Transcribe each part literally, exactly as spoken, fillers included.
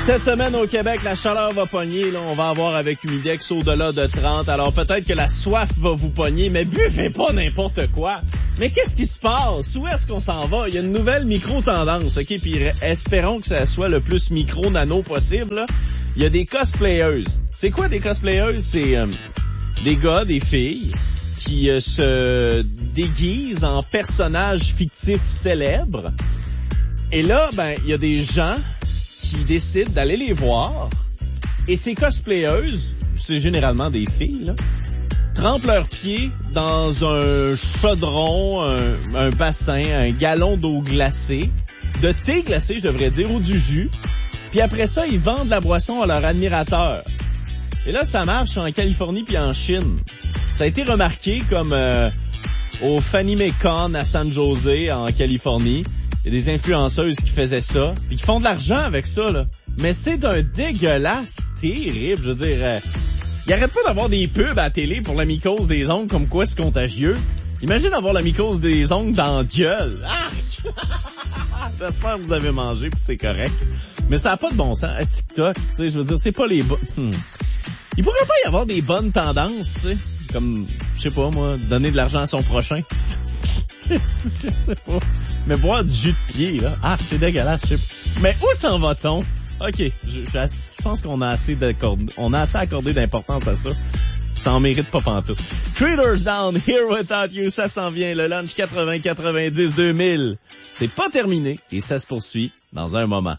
Cette semaine au Québec, la chaleur va pogner. Là, on va avoir avec Humidex au-delà de trente. Alors peut-être que la soif va vous pogner, mais buvez pas n'importe quoi. Mais qu'est-ce qui se passe? Où est-ce qu'on s'en va? Il y a une nouvelle micro-tendance, OK? Puis espérons que ça soit le plus micro-nano possible. Là. Il y a des cosplayeuses. C'est quoi des cosplayeuses? C'est euh, des gars, des filles qui euh, se déguisent en personnages fictifs célèbres. Et là, ben, il y a des gens qui décident d'aller les voir. Et ces cosplayeuses, c'est généralement des filles, là, trempent leurs pieds dans un chaudron, un, un bassin, un gallon d'eau glacée, de thé glacé, je devrais dire, ou du jus. Puis après ça, ils vendent la boisson à leurs admirateurs. Et là, ça marche en Californie puis en Chine. Ça a été remarqué comme euh, au FanimeCon à San Jose, en Californie. Il y a des influenceuses qui faisaient ça, puis qui font de l'argent avec ça, là. Mais c'est d'un dégueulasse terrible, je veux dire. Euh, il arrête pas d'avoir des pubs à la télé pour la mycose des ongles, comme quoi c'est contagieux. Imagine avoir la mycose des ongles dans la gueule. Ah! J'espère que vous avez mangé, puis c'est correct. Mais ça a pas de bon sens. À TikTok, tu sais, je veux dire, c'est pas les... Bo- hmm. Il pourrait pas y avoir des bonnes tendances, tu sais. Comme, je sais pas, moi, donner de l'argent à son prochain. Je sais pas. Mais boire du jus de pied, là. Ah, c'est dégueulasse, je sais pas. Mais où s'en va-t-on? OK, je, je, je pense qu'on a assez d'accordé, on a assez accordé d'importance à ça. Ça en mérite pas pantoute. Traders Down, Here Without You, ça s'en vient. Le lunch quatre-vingts quatre-vingt-dix deux mille. C'est pas terminé et ça se poursuit dans un moment.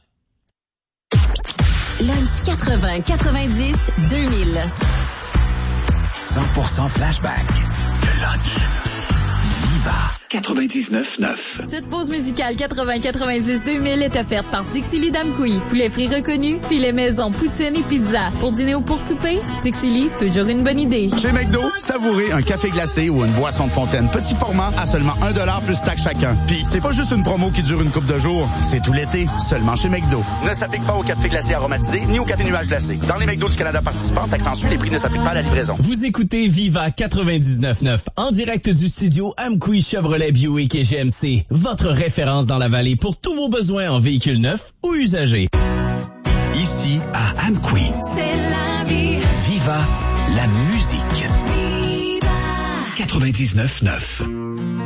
Lunch quatre-vingts quatre-vingt-dix deux mille. cent pour cent flashback. Le lunch. Viva quatre-vingt-dix-neuf neuf. Cette pause musicale quatre-vingts quatre-vingt-dix deux mille est offerte par Dixili Damkoui. Poulet frit reconnu, filet maison, poutine et pizza. Pour dîner ou pour souper, Dixili, toujours une bonne idée. Chez McDo, savourez un café glacé ou une boisson de fontaine petit format à seulement un dollar plus taxe chacun. Puis c'est pas juste une promo qui dure une couple de jours, c'est tout l'été, seulement chez McDo. Ne s'applique pas au café glacé aromatisé ni au café nuage glacé. Dans les McDo du Canada participants, taxe en les prix ne s'appliquent pas à la livraison. Vous écoutez Viva quatre-vingt-dix-neuf neuf en direct du studio Amkoui Chevrolet Buick et G M C, votre référence dans la vallée pour tous vos besoins en véhicules neufs ou usagés. Ici à Amkoui. C'est la vie. Viva la musique. Viva quatre-vingt-dix-neuf neuf.